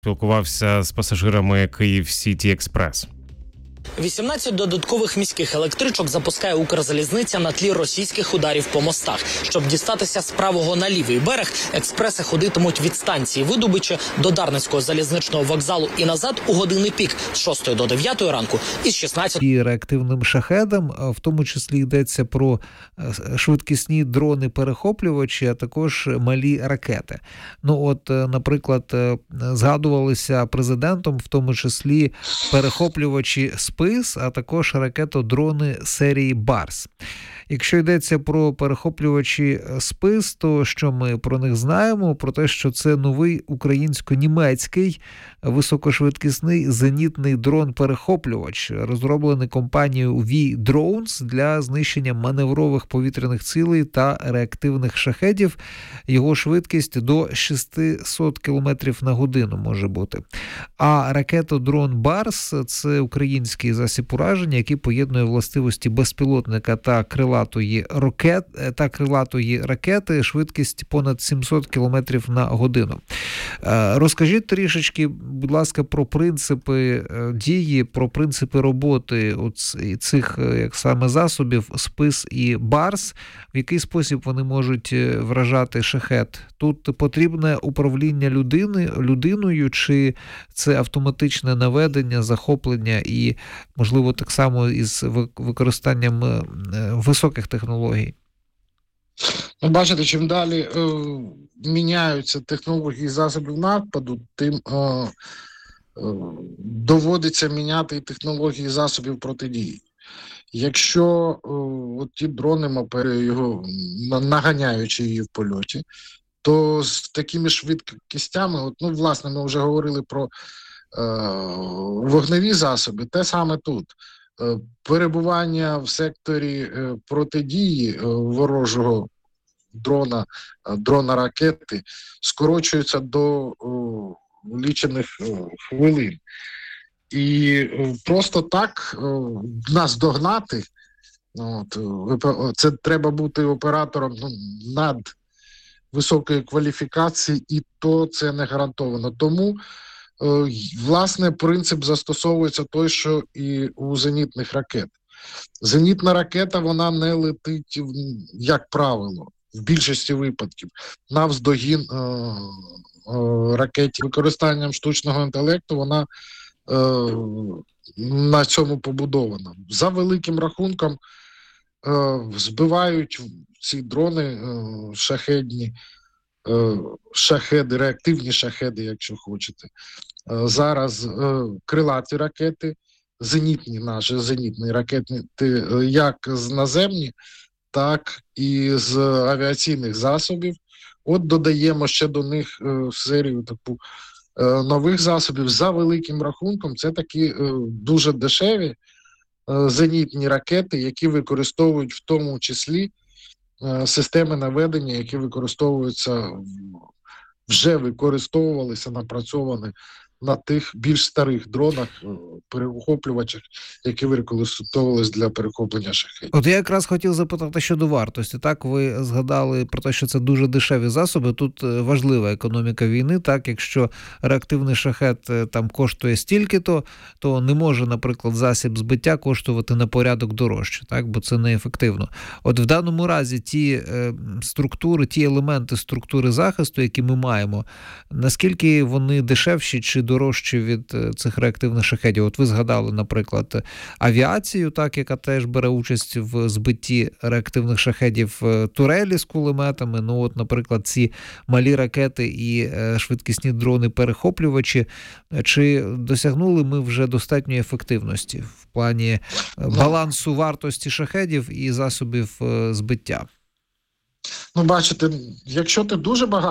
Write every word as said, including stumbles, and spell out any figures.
Спілкувався з пасажирами Київ Сіті Експрес. вісімнадцять додаткових міських електричок запускає Укрзалізниця на тлі російських ударів по мостах. Щоб дістатися з правого на лівий берег, експреси ходитимуть від станції Видубича до Дарницького залізничного вокзалу і назад у години пік з шостої до дев'ятої ранку і з шістнадцятої. І реактивним шахедам, в тому числі йдеться про швидкісні дрони-перехоплювачі, а також малі ракети. Ну от, наприклад, згадувалися президентом, в тому числі перехоплювачі «Спис», а також ракетодрони серії «Барс». Якщо йдеться про перехоплювачі «Спис», то що ми про них знаємо? Про те, що це новий українсько-німецький високошвидкісний зенітний дрон-перехоплювач, розроблений компанією V-Drones для знищення маневрових повітряних цілей та реактивних шахедів. Його швидкість до шістсот кілометрів на годину може бути. А ракетодрон «Барс» – це український засіб ураження, який поєднує властивості безпілотника та крилатої ракет, та крилатої ракети, швидкість понад сімсот кілометрів на годину. Розкажіть трішечки, будь ласка, про принципи дії, про принципи роботи цих як саме засобів «Спис» і «Барс», в який спосіб вони можуть вражати шахед. Тут потрібне управління людини, людиною, чи це автоматичне наведення, захоплення і, можливо, так само із використанням високих технологій? Ну, бачите, чим далі е, міняються технології засобів нападу, тим е, е, доводиться міняти і технології засобів протидії. Якщо е, от ті дрони мопери його наганяючи її в польоті, то з такими швидкістями, от, ну, власне, ми вже говорили про е, вогневі засоби, те саме тут. Е, перебування в секторі е, протидії е, ворожого дрона, е, дрона-ракети скорочується до о, лічених о, хвилин. І о, просто так о, нас догнати, от, о, це треба бути оператором, ну, над високої кваліфікації, і то це не гарантовано. Тому, е, власне, принцип застосовується той, що і у зенітних ракет. Зенітна ракета, вона не летить, як правило, в більшості випадків, навздогін е, е, ракеті. Використанням штучного інтелекту вона е, на цьому побудована. За великим рахунком е, збивають ці дрони е, шахедні, е, шахеди, реактивні шахеди, якщо хочете. Е, зараз е, крилаті ракети, зенітні наші, зенітні ракети, е, як з наземні, так і з авіаційних засобів. От додаємо ще до них е, серію таку е, нових засобів. За великим рахунком це такі е, дуже дешеві е, зенітні ракети, які використовують в тому числі системи наведення, які використовуються, вже використовувалися, напрацьовані на тих більш старих дронах, перехоплювачах, які використовувалися для перехоплення шахедів. От я якраз хотів запитати щодо вартості. Так, ви згадали про те, що це дуже дешеві засоби. Тут важлива економіка війни. Так, якщо реактивний шахед там коштує стільки-то, то не може, наприклад, засіб збиття коштувати на порядок дорожче, так, бо це неефективно. От в даному разі ті е, структури, ті елементи структури захисту, які ми маємо, наскільки вони дешевші чи дорожчі від цих реактивних шахедів? От ви згадали, наприклад, авіацію, так, яка теж бере участь в збитті реактивних шахедів, турелі з кулеметами. Ну от, наприклад, ці малі ракети і швидкісні дрони-перехоплювачі. Чи досягнули ми вже достатньої ефективності в плані балансу вартості шахедів і засобів збиття? Ну, бачите, якщо ти дуже багато